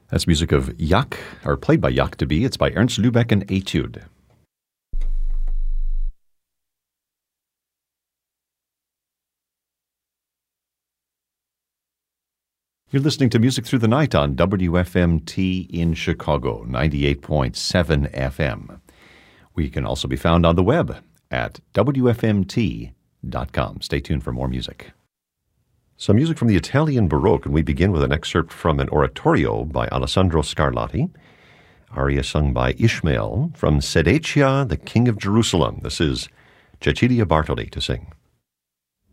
That's music of Jac, or played by Jac de Bie. It's by Ernst Lübeck and Etude. You're listening to Music Through the Night on WFMT in Chicago, 98.7 FM. We can also be found on the web at WFMT.com. Stay tuned for more music. Some music from the Italian Baroque, and we begin with an excerpt from an oratorio by Alessandro Scarlatti, aria sung by Ishmael from Sedecia, the King of Jerusalem. This is Cecilia Bartoli to sing.